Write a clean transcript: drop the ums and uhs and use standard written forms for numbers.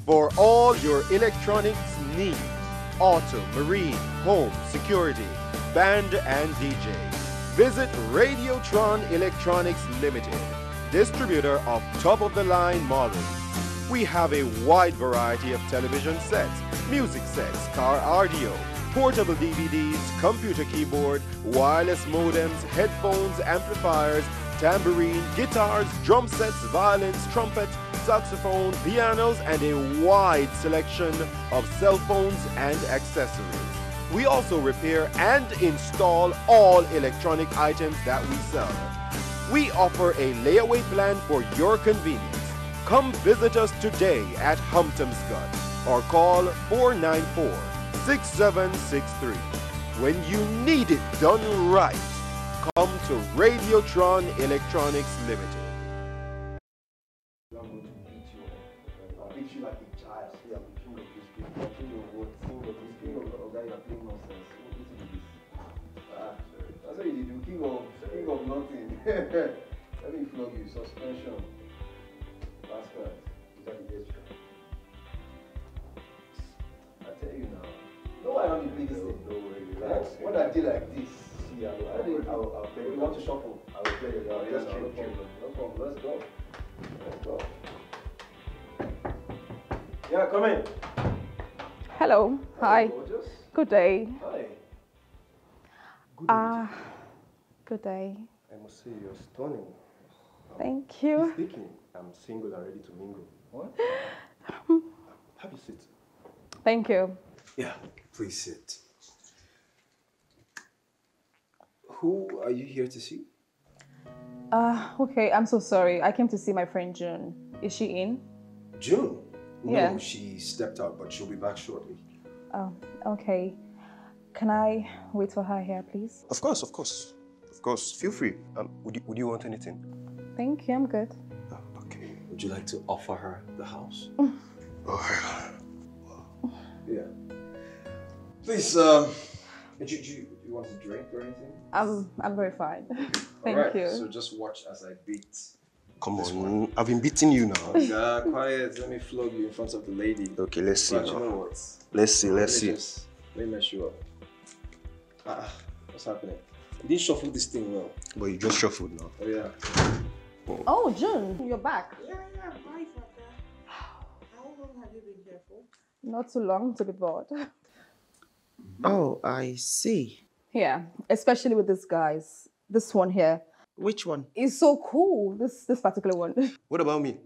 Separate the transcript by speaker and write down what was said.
Speaker 1: For all your electronics needs, auto, marine, home, security, band and DJ. Visit Radiotron Electronics Limited, distributor of top-of-the-line models. We have a wide variety of television sets, music sets, car audio, portable DVDs, computer keyboard, wireless modems, headphones, amplifiers, tambourine, guitars, drum sets, violins, trumpet, saxophone, pianos, and a wide selection of cell phones and accessories. We also repair and install all electronic items that we sell. We offer a layaway plan for your convenience. Come visit us today at Humptomscott or call 494-6763. When you need it done right, come to Radiotron Electronics Limited.
Speaker 2: I'm going to beat you. I'll beat you like a child. Yeah, I'm king of this game. I'm king of what? King of this game. Oh, guy, you're playing nonsense. What is this? That's what you do. King of nothing. Let me flog you. Suspension. That's right. Is that the gesture? I tell you now. No, I don't play this thing. No way. Relax. When I did like this, see, I'll play. You want to shuffle? I will play it. I'll just change. No problem. Let's go. Let's go. Yeah, come in.
Speaker 3: Hello. Hi.
Speaker 2: Gorgeous.
Speaker 3: Good day.
Speaker 2: Hi.
Speaker 3: Good day.
Speaker 2: I must say you're stunning.
Speaker 3: Thank you.
Speaker 2: Speaking, I'm single and ready to mingle. What? Have a seat.
Speaker 3: Thank you.
Speaker 2: Yeah, please sit. Who are you here to see?
Speaker 3: Okay, I'm so sorry. I came to see my friend June. Is she in?
Speaker 2: June? No,
Speaker 3: Yeah.
Speaker 2: she stepped out, but she'll be back shortly.
Speaker 3: Oh, okay. Can I wait for her here, please?
Speaker 2: Of course, of course. Of course, feel free. Would you want anything?
Speaker 3: Thank you, I'm good.
Speaker 2: Oh, okay. Would you like to offer her the house? Yeah. Please, do you want to drink or anything?
Speaker 3: I'm very fine. Thank
Speaker 2: Alright,
Speaker 3: you.
Speaker 2: so just watch as I beat. Come on, I've been beating you now. Yeah, quiet. Let me flog you in front of the lady. Okay, let's see. But you know what? Let's see.
Speaker 4: Let
Speaker 2: me mess you up. What's happening? You didn't shuffle this thing well.
Speaker 4: But you just shuffled now.
Speaker 2: Oh yeah.
Speaker 3: Oh, June, you're back.
Speaker 5: Yeah. Hi, Father. How long have you been here for?
Speaker 3: Not too long to be bored.
Speaker 5: Oh, I see.
Speaker 3: Yeah, especially with these guys. This one here
Speaker 5: Which one?
Speaker 3: is so cool. This particular one.
Speaker 4: What about me?